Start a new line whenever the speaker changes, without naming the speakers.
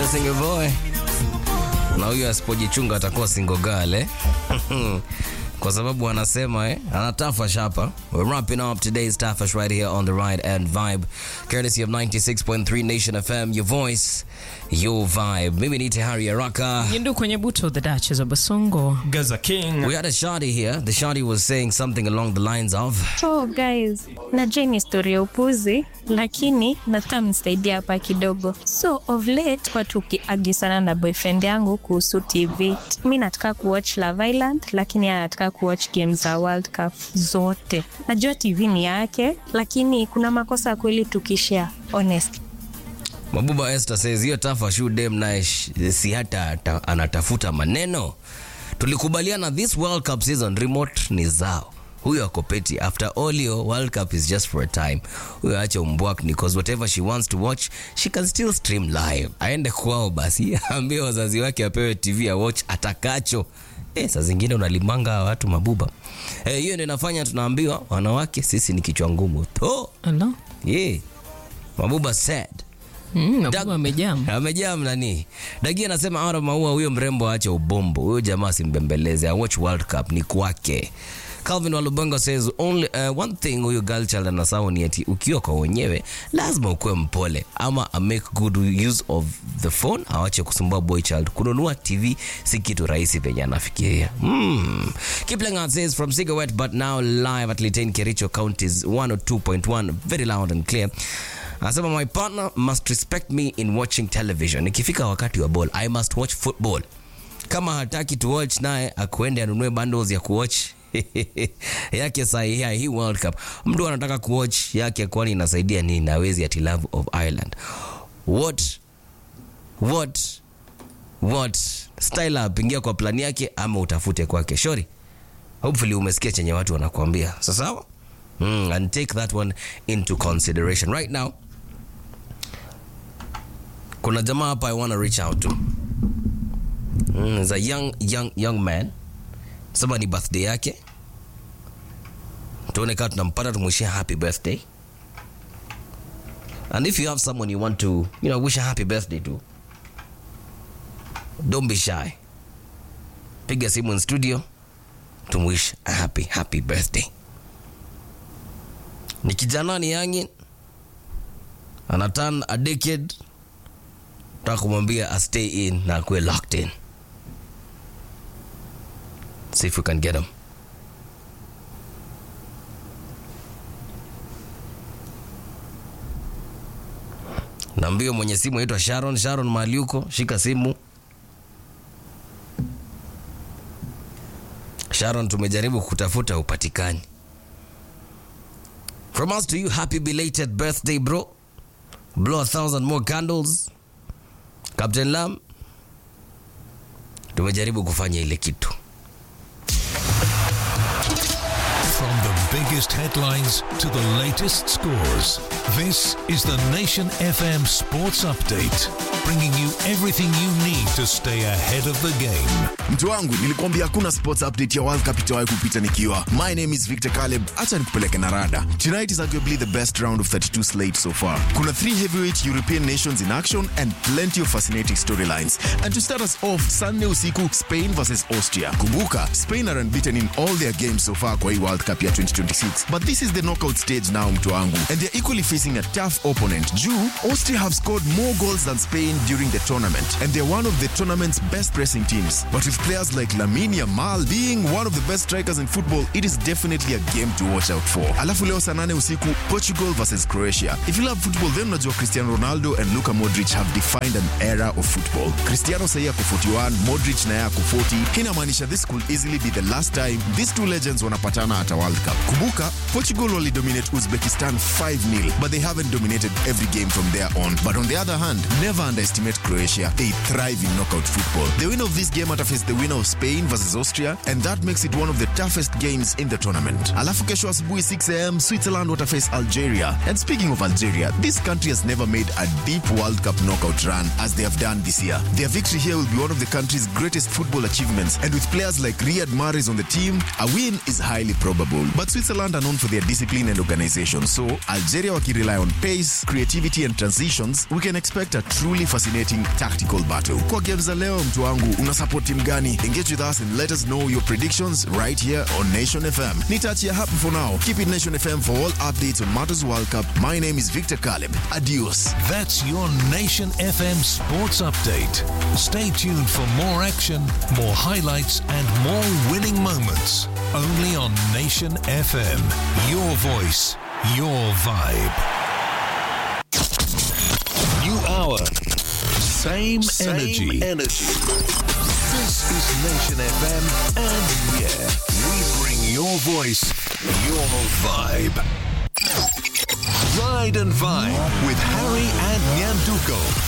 single boy. Na huyo asipojichunga atakuwa single girl eh? Kwa sababu anasema anatafash hapa. We're wrapping up today's tafash right here on the Ride and Vibe, courtesy of 96.3 Nation FM, your voice, your vibe. Mimi ni Tahari Araka.
Yindu kwenye buto, the Duchess of Basongo.
Gaza King.
We had a shawty here. The shawty was saying something along the lines of,
So guys, najua ni story ya upuzi, lakini nataka mnisaidia hapa kidogo. So of late kwa tukiagisana na boyfriend yangu kuhusu TV. Mimi nataka kuwatch Love Island, lakini anataka kuwatch games za World Cup zote. Najua TV ni yake, lakini kuna makosa kweli tukishare, honest.
Mabuba Esther says hiyo tafash dem naye si hata anatafuta maneno. Tulikubaliana this World Cup season remote ni zao. Huyo akopeti after all your World Cup is just for a time. Huyo acha umbwak because whatever she wants to watch she can still stream live. Aende kwao basi ambie wazazi wake apewe TV ya watch atakacho. Saa zingine unalimanga watu mabuba. Hiyo ndio inafanya tunaambiwa wanawake sisi ni kichwa ngumu.
Hello.
Mabuba said.
Mabuba
amejam nani? Dagi anasema out of maua huyo mrembo aache ubombo. Huyo jamaa simbembeleze. I watch World Cup ni kwake. Calvin Walubongo says only one thing huyo girl child anasahau ni eti ukiwa kwa wenyewe lazima ukue mpole ama make good use of the phone, awache kusumbua boy child. Kununua TV si kitu rahisi venye anafikiria. Kiplengat says from Cigarette but now live at Litein Kericho Counties 102.1 very loud and clear. Anasema my partner must respect me in watching television. Ikifika wakati wa ball I must watch football. Kama hataki to watch naye akuende anunue bundles ya kuwatch yake sahi hii World Cup. Mtu anataka kuwatch yake kwani inasaidia nini na wezi ati Love of Ireland. What style up ingia kwa plan yake ama utafute kwake. Shori, hopefully umesikia chenye watu wanakuambia. Sasa and take that one into consideration. Right now kuna jamaa hapa I want to reach out to. Is a young man. Saba ni birthday yake. Tuone kama tunampata tumwishia happy birthday. And if you have someone you want to, wish a happy birthday to, don't be shy. Piga simu in studio tumwish a happy birthday. Ni kijana ni yangi anatan a decade. Takumwambia a stay in na kuwe locked in. See if we can get him. Nambio mwenye simu aitwa Sharon Maliuko, shika simu. Sharon, tumejaribu kutafuta upatikani. From us to you, happy belated birthday bro. Blow 1,000 more candles. Captain Lam, tumejaribu kufanya ile kitu.
From the biggest headlines to the latest scores, this is the Nation FM Sports Update, bringing you everything you need to stay ahead of the game.
Mtu wangu, nilikwambia hakuna sports update ya World Cup itawahi kupita nikiwa. My name is Victor Caleb. Acha nikupeleke na rada. Tonight is arguably the best round of 32 slate so far. Kuna 3 heavyweight European nations in action and plenty of fascinating storylines. And to start us off, Sunday usiku, Spain versus Austria. Kumbuka, Spain are unbeaten in all their games so far kwa hii World Cup ya 2026. But this is the knockout stage now, mtu wangu. And they're equally facing a tough opponent. Austria have scored more goals than Spain during the tournament. And they're one of the tournament's best pressing teams. But with players like Lamine Yamal being one of the best strikers in football, it is definitely a game to watch out for. Alafu leo saa 8 usiku, Portugal versus Croatia. If you love football, then unajua Cristiano Ronaldo and Luka Modric have defined an era of football. Cristiano sahi ako 41, Modric naye ako 40. Inamaanisha this could easily be the last time these two legends wanapatana at a World Cup. Kumbuka, Portugal only dominate Uzbekistan 5-0, but they haven't dominated every game from there on. But on the other hand, never underestimate Croatia. They thrive in knockout football. The winner of this game face the winner of Spain versus Austria, and that makes it one of the toughest games in the tournament. Alafu kesho asubuhi 6 a.m. Switzerland face Algeria. And speaking of Algeria, this country has never made a deep World Cup knockout run as they have done this year. Their victory here will be one of the country's greatest football achievements, and with players like Riyad Mahrez on the team, a win is highly probable. But Switzerland Scotland are known for their discipline and organization, so Algeria wakirely on pace, creativity and transitions, we can expect a truly fascinating tactical battle. Kwa games za leo, mtu wangu, una support team gani? Engage with us and let us know your predictions right here on Nation FM. Nitachia happy for now. Keep it Nation FM for all updates on Matters World Cup. My name is Victor Caleb. Adios.
That's your Nation FM Sports Update. Stay tuned for more action, more highlights, and more winning moments. Only on Nation FM. Your voice, your vibe. New hour. Same energy. This is Nation FM, and yeah, we bring your voice, your vibe. Ride and Vibe with Harry and Nyanduko.